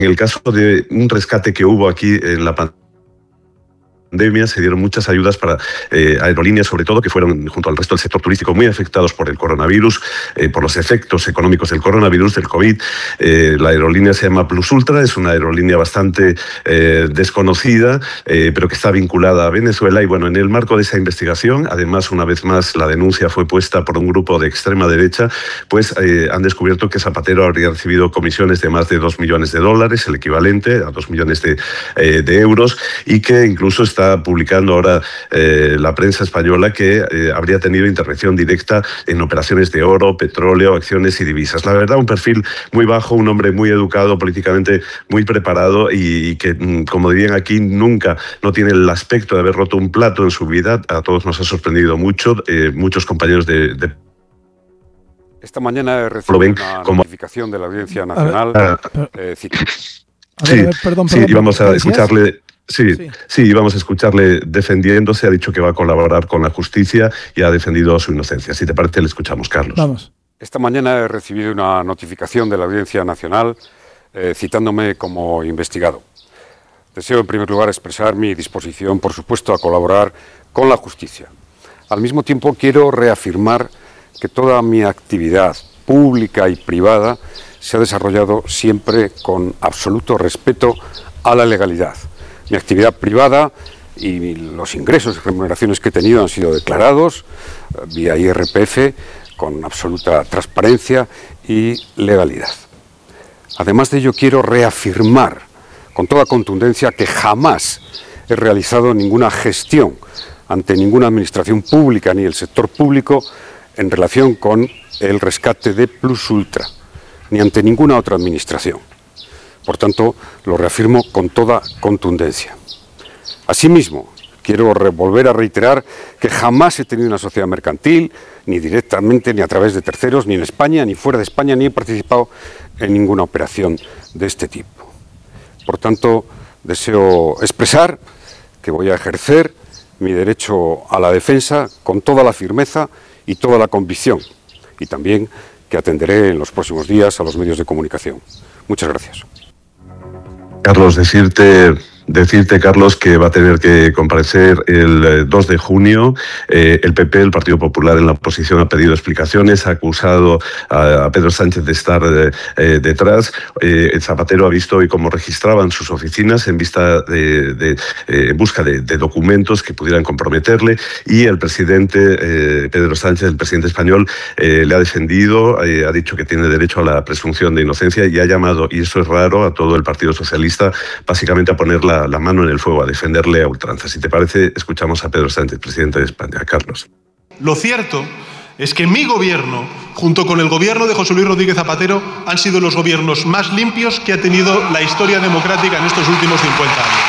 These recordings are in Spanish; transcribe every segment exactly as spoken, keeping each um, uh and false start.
En el caso de un rescate que hubo aquí en la pandemia, pandemia se dieron muchas ayudas para eh, aerolíneas, sobre todo, que fueron, junto al resto del sector turístico, muy afectados por el coronavirus, eh, por los efectos económicos del coronavirus, del COVID. Eh, la aerolínea se llama Plus Ultra, es una aerolínea bastante eh, desconocida, eh, pero que está vinculada a Venezuela. Y bueno, en el marco de esa investigación, además, una vez más, la denuncia fue puesta por un grupo de extrema derecha, pues eh, han descubierto que Zapatero habría recibido comisiones de más de dos millones de dólares, el equivalente a dos millones de, eh, de euros, y que incluso está Está publicando ahora eh, la prensa española que eh, habría tenido intervención directa en operaciones de oro, petróleo, acciones y divisas. La verdad, un perfil muy bajo, un hombre muy educado, políticamente muy preparado y, y que, como dirían aquí, nunca no tiene el aspecto de haber roto un plato en su vida. A todos nos ha sorprendido mucho. Eh, muchos compañeros de, de Esta mañana he recibido una como... notificación de la Audiencia Nacional. Ah, eh, sí, a ver, perdón, sí, perdón, y vamos a ¿decías? escucharle. Sí, sí, sí, vamos a escucharle defendiéndose. Ha dicho que va a colaborar con la justicia y ha defendido su inocencia. Si te parece, le escuchamos, Carlos. Vamos. Esta mañana he recibido una notificación de la Audiencia Nacional eh, citándome como investigado. Deseo, en primer lugar, expresar mi disposición, por supuesto, a colaborar con la justicia. Al mismo tiempo, quiero reafirmar que toda mi actividad pública y privada se ha desarrollado siempre con absoluto respeto a la legalidad. Mi actividad privada y los ingresos y remuneraciones que he tenido han sido declarados vía I R P F con absoluta transparencia y legalidad. Además de ello, quiero reafirmar con toda contundencia que jamás he realizado ninguna gestión ante ninguna administración pública ni el sector público en relación con el rescate de Plus Ultra, ni ante ninguna otra administración. Por tanto, lo reafirmo con toda contundencia. Asimismo, quiero volver a reiterar que jamás he tenido una sociedad mercantil, ni directamente, ni a través de terceros, ni en España, ni fuera de España, ni he participado en ninguna operación de este tipo. Por tanto, deseo expresar que voy a ejercer mi derecho a la defensa con toda la firmeza y toda la convicción, y también que atenderé en los próximos días a los medios de comunicación. Muchas gracias. Carlos, decirte, decirte, Carlos, que va a tener que comparecer el dos de junio. Eh, el P P, el Partido Popular, en la oposición ha pedido explicaciones, ha acusado a, a Pedro Sánchez de estar eh, eh, detrás. Eh, Zapatero ha visto hoy cómo registraban sus oficinas en vista de, de eh, en busca de, de documentos que pudieran comprometerle, y el presidente eh, Pedro Sánchez, el presidente español, eh, le ha defendido, eh, ha dicho que tiene derecho a la presunción de inocencia y ha llamado, y eso es raro, a todo el Partido Socialista básicamente a poner la, la mano en el fuego, a defenderle a ultranza. Si te parece, escuchamos a Pedro Sánchez, presidente de España. Carlos. Lo cierto es que mi gobierno, junto con el gobierno de José Luis Rodríguez Zapatero, han sido los gobiernos más limpios que ha tenido la historia democrática en estos últimos cincuenta años.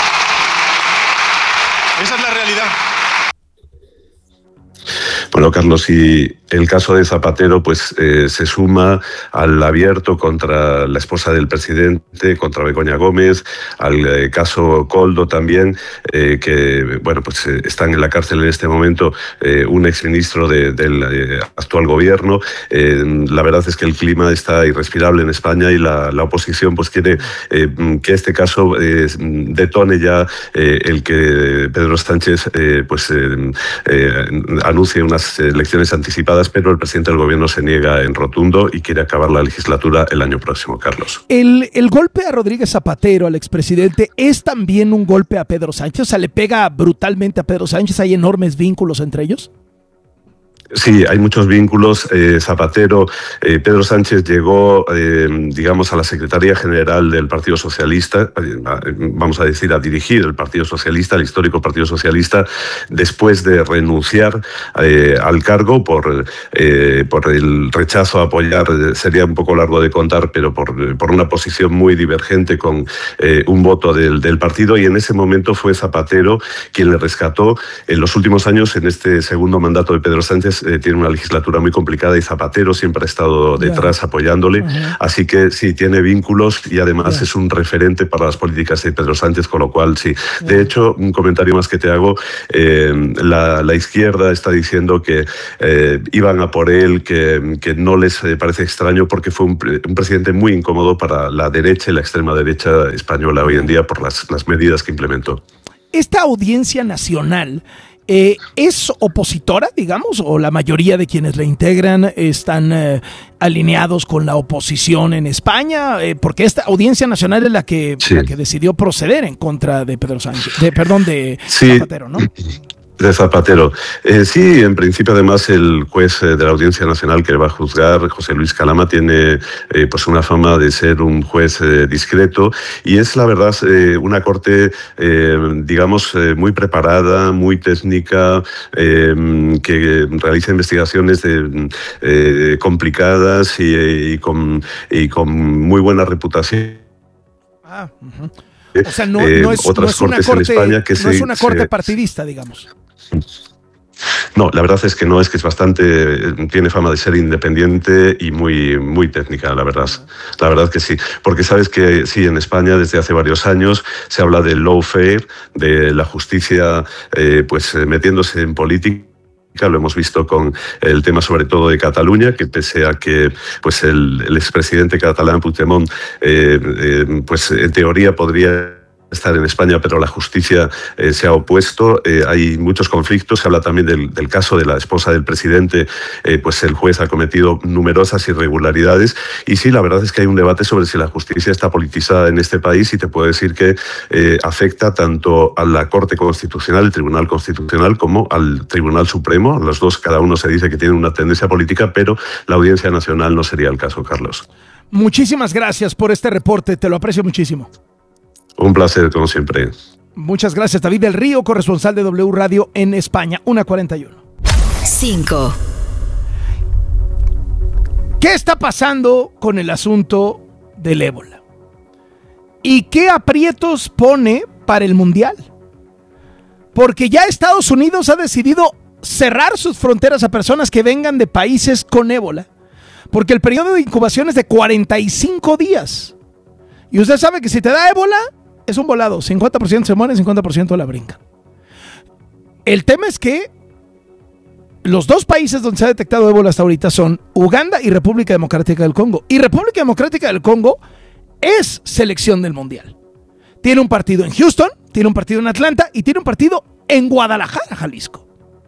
Esa es la realidad. Bueno, Carlos, y el caso de Zapatero pues eh, se suma al abierto contra la esposa del presidente, contra Begoña Gómez, al eh, caso Koldo también, eh, que bueno pues eh, están en la cárcel en este momento eh, un exministro de, del eh, actual gobierno. Eh, la verdad es que el clima está irrespirable en España y la, la oposición pues quiere eh, que este caso eh, detone ya eh, el que Pedro Sánchez eh, pues eh, eh, anuncie unas elecciones anticipadas, pero el presidente del gobierno se niega en rotundo y quiere acabar la legislatura el año próximo. Carlos. El, el golpe a Rodríguez Zapatero, al expresidente, ¿es también un golpe a Pedro Sánchez? O sea, ¿le pega brutalmente a Pedro Sánchez? ¿Hay enormes vínculos entre ellos? Sí, hay muchos vínculos. Eh, Zapatero, eh, Pedro Sánchez llegó, eh, digamos, a la Secretaría General del Partido Socialista, eh, vamos a decir, a dirigir el Partido Socialista, el histórico Partido Socialista, después de renunciar eh, al cargo por, eh, por el rechazo a apoyar, eh, sería un poco largo de contar, pero por, por una posición muy divergente con eh, un voto del, del partido, y en ese momento fue Zapatero quien le rescató en los últimos años, en este segundo mandato de Pedro Sánchez, además eh, tiene una legislatura muy complicada y Zapatero siempre ha estado detrás yeah. apoyándole. Uh-huh. Así que sí, tiene vínculos y además yeah. es un referente para las políticas de Pedro Sánchez, con lo cual sí. Yeah. De hecho, un comentario más que te hago, eh, la, la izquierda está diciendo que eh, iban a por él, que, que no les eh, parece extraño porque fue un, un presidente muy incómodo para la derecha y la extrema derecha española hoy en día por las, las medidas que implementó. Esta audiencia nacional eh, es opositora, digamos, o la mayoría de quienes la integran están eh, alineados con la oposición en España, eh, porque esta audiencia nacional es la que, sí. la que decidió proceder en contra de Pedro Sánchez, de, perdón, de sí. Zapatero, ¿no? De Zapatero. Eh, sí, en principio además el juez eh, de la Audiencia Nacional que va a juzgar, José Luis Calama, tiene eh, pues una fama de ser un juez eh, discreto y es la verdad eh, una corte eh, digamos eh, muy preparada, muy técnica, eh, que realiza investigaciones de, eh, complicadas y, y, con, y con muy buena reputación. Ah, uh-huh. O sea, no, no, es, otras no es una cortes corte, en España que no se, es una corte se, partidista, digamos. No, la verdad es que no, es que es bastante, tiene fama de ser independiente y muy, muy técnica, la verdad. La verdad que sí, porque sabes que sí, en España desde hace varios años se habla del lawfare, de la justicia eh, pues metiéndose en política. Lo hemos visto con el tema sobre todo de Cataluña, que pese a que pues el, el expresidente catalán Puigdemont eh, eh, pues en teoría podría estar en España, pero la justicia eh, se ha opuesto. Eh, hay muchos conflictos. Se habla también del, del caso de la esposa del presidente. Eh, pues el juez ha cometido numerosas irregularidades. Y sí, la verdad es que hay un debate sobre si la justicia está politizada en este país y te puedo decir que eh, afecta tanto a la Corte Constitucional, el Tribunal Constitucional, como al Tribunal Supremo. Los dos, cada uno se dice que tienen una tendencia política, pero la Audiencia Nacional no sería el caso, Carlos. Muchísimas gracias por este reporte. Te lo aprecio muchísimo. Un placer, como siempre. Muchas gracias, David del Río, corresponsal de W Radio en España. una cuarenta y uno. cinco. ¿Qué está pasando con el asunto del ébola? ¿Y qué aprietos pone para el Mundial? Porque ya Estados Unidos ha decidido cerrar sus fronteras a personas que vengan de países con ébola, porque el periodo de incubación es de cuarenta y cinco días. Y usted sabe que si te da ébola, es un volado. cincuenta por ciento se mueren, cincuenta por ciento la brincan. El tema es que los dos países donde se ha detectado ébola hasta ahorita son Uganda y República Democrática del Congo. Y República Democrática del Congo es selección del Mundial. Tiene un partido en Houston, tiene un partido en Atlanta y tiene un partido en Guadalajara, Jalisco.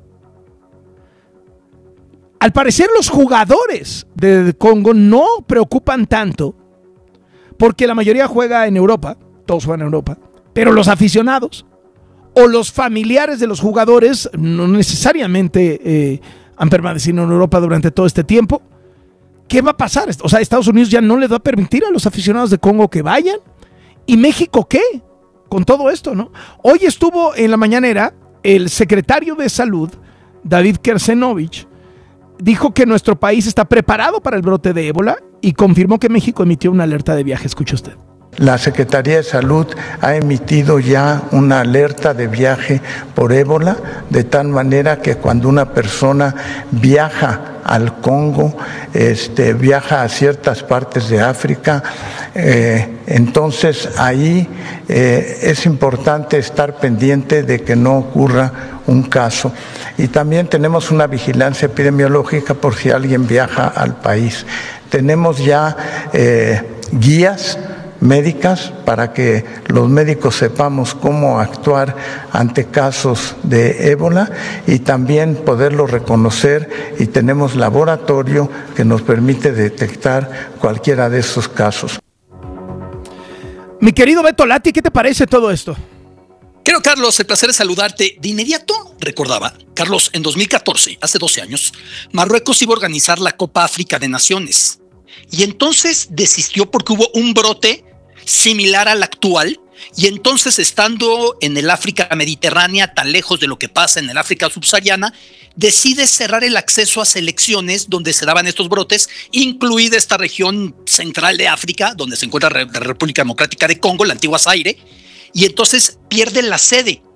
Al parecer los jugadores de Congo no preocupan tanto porque la mayoría juega en Europa, todos juegan en Europa, pero los aficionados o los familiares de los jugadores no necesariamente eh, han permanecido en Europa durante todo este tiempo. ¿Qué va a pasar? O sea, Estados Unidos ya no les va a permitir a los aficionados de Congo que vayan. ¿Y México qué? Con todo esto, ¿no? Hoy estuvo en la mañanera el secretario de Salud, David Kersenovich, dijo que nuestro país está preparado para el brote de ébola y confirmó que México emitió una alerta de viaje. Escuche usted. La Secretaría de Salud ha emitido ya una alerta de viaje por ébola, de tal manera que cuando una persona viaja al Congo, este, viaja a ciertas partes de África, eh, entonces ahí eh, es importante estar pendiente de que no ocurra un caso. Y también tenemos una vigilancia epidemiológica por si alguien viaja al país. Tenemos ya eh, guías médicas para que los médicos sepamos cómo actuar ante casos de ébola y también poderlo reconocer, y tenemos laboratorio que nos permite detectar cualquiera de esos casos. Mi querido Beto Lati, ¿qué te parece todo esto? Querido Carlos, el placer es saludarte. De inmediato recordaba, Carlos, en dos mil catorce, hace doce años, Marruecos iba a organizar la Copa África de Naciones y entonces desistió porque hubo un brote similar al actual, y entonces, estando en el África mediterránea, tan lejos de lo que pasa en el África subsahariana, decide cerrar el acceso a selecciones donde se daban estos brotes, incluida esta región central de África, donde se encuentra la República Democrática de Congo, la antigua Zaire, y entonces pierde la sede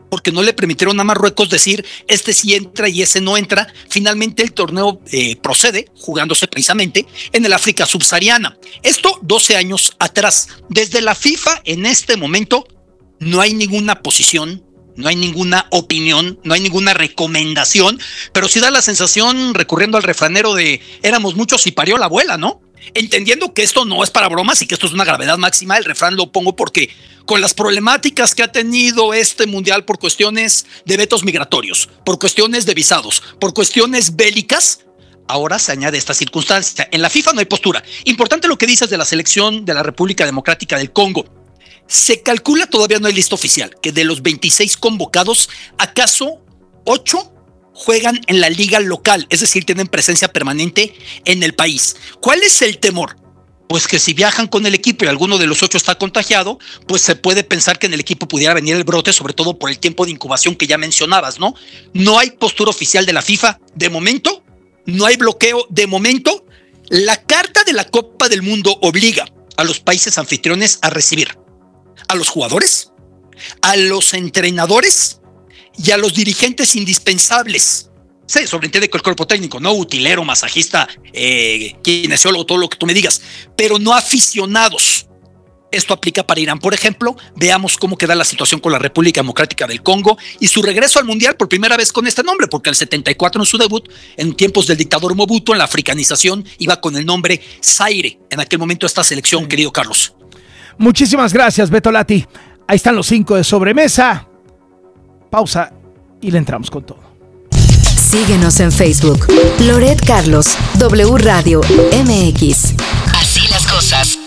porque no le permitieron a Marruecos decir este sí entra y ese no entra. Finalmente el torneo eh, procede jugándose precisamente en el África subsahariana. Esto doce años atrás. Desde la FIFA en este momento no hay ninguna posición, no hay ninguna opinión, no hay ninguna recomendación, pero sí da la sensación, recurriendo al refranero de éramos muchos y parió la abuela, ¿no? Entendiendo que esto no es para bromas y que esto es una gravedad máxima, el refrán lo pongo porque con las problemáticas que ha tenido este mundial por cuestiones de vetos migratorios, por cuestiones de visados, por cuestiones bélicas, ahora se añade esta circunstancia. En la FIFA no hay postura. Importante lo que dices de la selección de la República Democrática del Congo. Se calcula, todavía no hay lista oficial, que de los veintiséis convocados, acaso ocho juegan en la liga local, es decir, tienen presencia permanente en el país. ¿Cuál es el temor? Pues que si viajan con el equipo y alguno de los ocho está contagiado, pues se puede pensar que en el equipo pudiera venir el brote, sobre todo por el tiempo de incubación que ya mencionabas, ¿no? No hay postura oficial de la FIFA de momento, no hay bloqueo de momento. La Carta de la Copa del Mundo obliga a los países anfitriones a recibir a los jugadores, a los entrenadores y a los dirigentes indispensables. Sí, sobreentiende que el cuerpo técnico, no utilero, masajista, eh, kinesiólogo, todo lo que tú me digas, pero no aficionados. Esto aplica para Irán, por ejemplo. Veamos cómo queda la situación con la República Democrática del Congo y su regreso al Mundial por primera vez con este nombre, porque el setenta y cuatro en su debut, en tiempos del dictador Mobutu, en la africanización, iba con el nombre Zaire. En aquel momento esta selección, sí. Querido Carlos. Muchísimas gracias, Beto Lati. Ahí están los cinco de sobremesa. Pausa y le entramos con todo. Síguenos en Facebook. Loret Carlos, W Radio M X. Así las cosas.